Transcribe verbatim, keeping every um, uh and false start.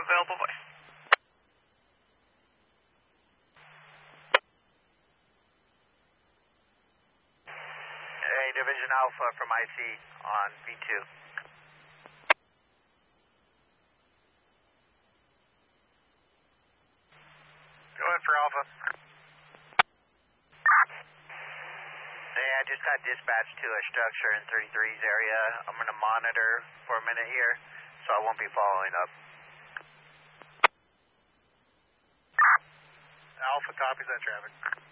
available voice. Hey, Division Alpha from I C on V two. Go ahead for Alpha. Hey, I just got dispatched to a structure in thirty-three's area. I'm going to monitor for a minute here, so I won't be following up. Alpha copies that traffic.